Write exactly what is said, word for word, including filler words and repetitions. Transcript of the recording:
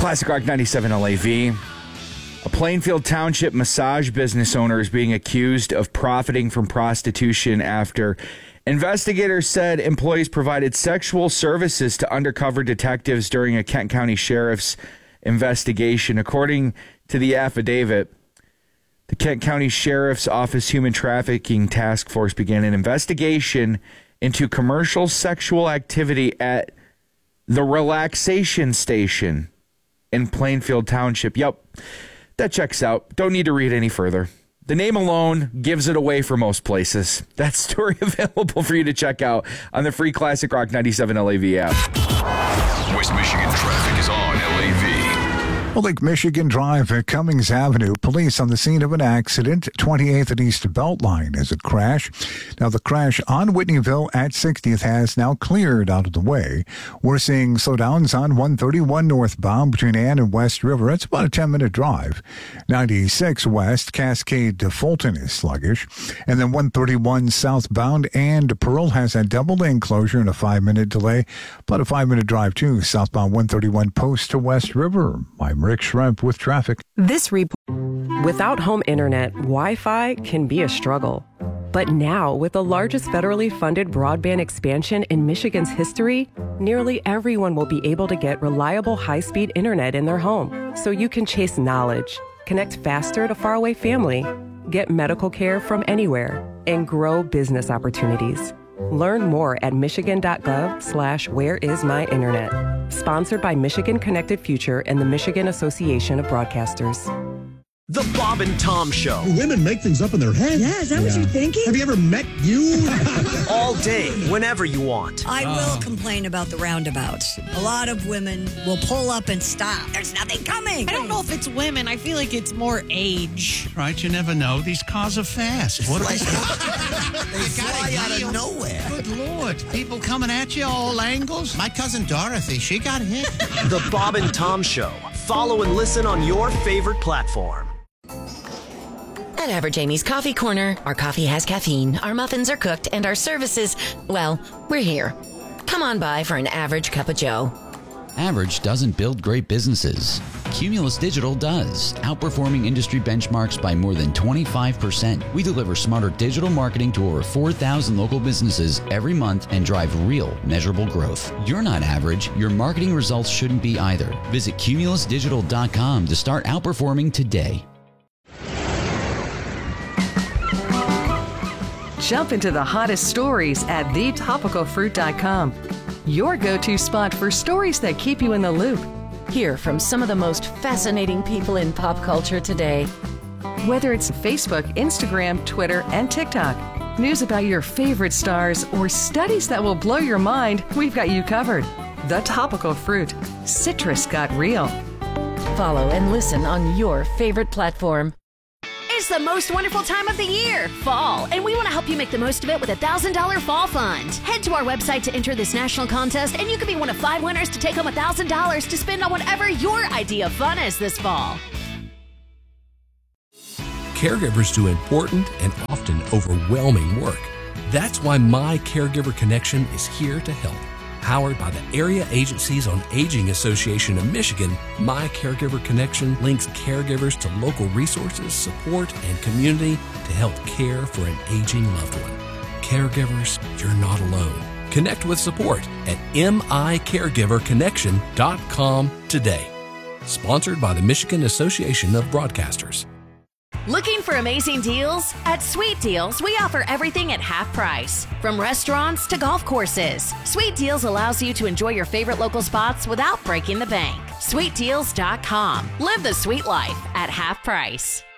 Classic Rock ninety-seven L A V. A Plainfield Township massage business owner is being accused of profiting from prostitution after investigators said employees provided sexual services to undercover detectives during a Kent County Sheriff's investigation. According to the affidavit, the Kent County Sheriff's Office Human Trafficking Task Force began an investigation into commercial sexual activity at the relaxation station in Plainfield Township. Yep, that checks out. Don't need to read any further. The name alone gives it away for most places. That story available for you to check out on the free Classic Rock ninety-seven L A V app. West Michigan traffic is on L A V. Well, Lake Michigan Drive at Cummings Avenue. Police on the scene of an accident, twenty-eighth and East Beltline, as a crash. Now, the crash on Whitneyville at sixtieth has now cleared out of the way. We're seeing slowdowns on one thirty-one northbound between Ann and West River. It's about a ten-minute drive. ninety-six west, Cascade to Fulton is sluggish. And then one thirty-one southbound and Pearl has a double lane closure and a five-minute delay. About a five-minute drive, too, southbound one thirty-one Post to West River. I'm Rick Schremp with traffic. This report. Without home internet, Wi-Fi can be a struggle. But now, with the largest federally funded broadband expansion in Michigan's history, nearly everyone will be able to get reliable high-speed internet in their home. So you can chase knowledge, connect faster to faraway family, get medical care from anywhere, and grow business opportunities. Learn more at michigan.gov slash where is my internet. Sponsored by Michigan Connected Future and the Michigan Association of Broadcasters. The Bob and Tom Show. Women make things up in their head. Yeah, is that yeah. what you're thinking? Have you ever met you? All day, whenever you want. I oh. will complain about the roundabouts. A lot of women will pull up and stop. There's nothing coming. I don't know if it's women. I feel like it's more age. Right, you never know. These cars are fast. What like, they fly out of nowhere. Good Lord. People coming at you all angles. My cousin Dorothy, she got hit. The Bob and Tom Show. Follow and listen on your favorite platform. At Average Amy's Coffee Corner, our coffee has caffeine, our muffins are cooked, and our services, well, we're here. Come on by for an average cup of joe. Average doesn't build great businesses. Cumulus Digital does, outperforming industry benchmarks by more than twenty-five percent. We deliver smarter digital marketing to over four thousand local businesses every month and drive real, measurable growth. You're not average. Your marketing results shouldn't be either. Visit cumulus digital dot com to start outperforming today. Jump into the hottest stories at the topical fruit dot com. Your go-to spot for stories that keep you in the loop. Hear from some of the most fascinating people in pop culture today. Whether it's Facebook, Instagram, Twitter, and TikTok, news about your favorite stars, or studies that will blow your mind, we've got you covered. The Topical Fruit. Citrus got real. Follow and listen on your favorite platform. It's the most wonderful time of the year, fall, and we want to help you make the most of it with a one thousand dollars Fall Fund. Head to our website to enter this national contest, and you could be one of five winners to take home one thousand dollars to spend on whatever your idea of fun is this fall. Caregivers do important and often overwhelming work. That's why My Caregiver Connection is here to help. Powered by the Area Agencies on Aging Association of Michigan, My Caregiver Connection links caregivers to local resources, support, and community to help care for an aging loved one. Caregivers, you're not alone. Connect with support at m i caregiver connection dot com today. Sponsored by the Michigan Association of Broadcasters. Looking for amazing deals? At Sweet Deals, we offer everything at half price. From restaurants to golf courses, Sweet Deals allows you to enjoy your favorite local spots without breaking the bank. sweet deals dot com. Live the sweet life at half price.